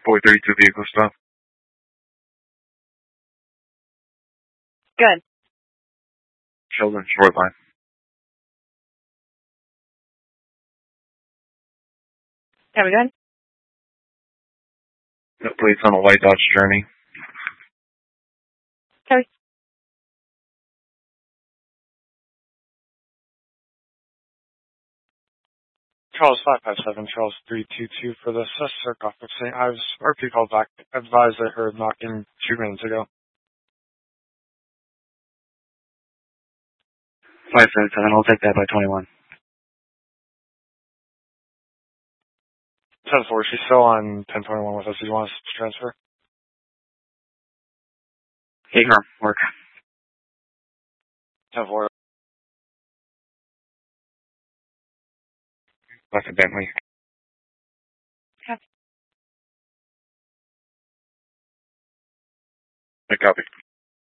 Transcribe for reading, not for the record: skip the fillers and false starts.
432 vehicle stop. Good. Sheldon, short line. Are we good? No plates on a white Dodge Journey. Okay. Charles 557, Charles 322 for the Cirque off of St. Ives. RP called back, advised they heard knocking 2 minutes ago. 577, I'll take that by 21. 10-4, she's still on 1021 with us. Do you want us to transfer? Hey, her, work. 10-4. That's a Bentley. Okay. I copy.